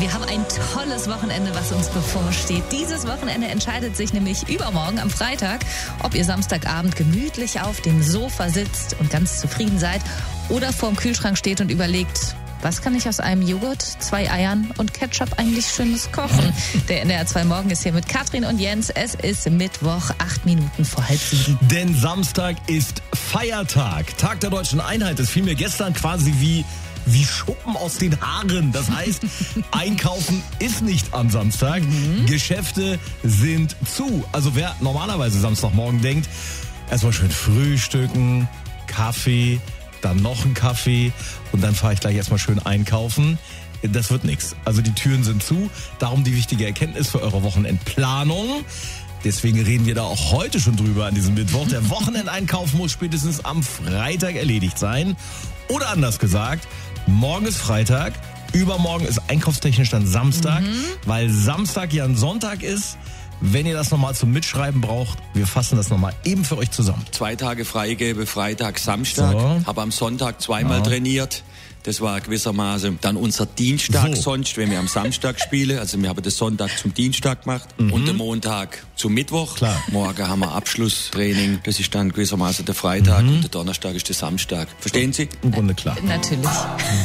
Wir haben ein tolles Wochenende, was uns bevorsteht. Dieses Wochenende entscheidet sich nämlich übermorgen am Freitag, ob ihr Samstagabend gemütlich auf dem Sofa sitzt und ganz zufrieden seid oder vorm Kühlschrank steht und überlegt, was kann ich aus einem Joghurt, 2 Eiern und Ketchup eigentlich Schönes kochen? Der NDR 2 Morgen ist hier mit Katrin und Jens. Es ist Mittwoch, 8 Minuten vor 6:30. Denn Samstag ist Feiertag. Tag der Deutschen Einheit. Das fiel mir gestern quasi wie Schuppen aus den Haaren. Das heißt, Einkaufen ist nicht am Samstag. Geschäfte sind zu. Also wer normalerweise Samstagmorgen denkt, erstmal schön frühstücken, Kaffee, dann noch ein Kaffee und dann fahre ich gleich erstmal schön einkaufen. Das wird nichts. Also die Türen sind zu. Darum die wichtige Erkenntnis für eure Wochenendplanung. Deswegen reden wir da auch heute schon drüber an diesem Mittwoch. Der Wochenendeinkauf muss spätestens am Freitag erledigt sein. Oder anders gesagt, morgen ist Freitag, übermorgen ist einkaufstechnisch dann Samstag, weil Samstag ja ein Sonntag ist. Wenn ihr das nochmal zum Mitschreiben braucht, wir fassen das nochmal eben für euch zusammen. 2 Tage freigebe, Freitag, Samstag. So. Habe am Sonntag zweimal trainiert. Das war gewissermaßen dann unser Dienstag sonst, wenn wir am Samstag spielen. Also wir haben das Sonntag zum Dienstag gemacht und den Montag zum Mittwoch. Klar. Morgen haben wir Abschlusstraining. Das ist dann gewissermaßen der Freitag und der Donnerstag ist der Samstag. Verstehen Sie? Im Grunde klar. Natürlich.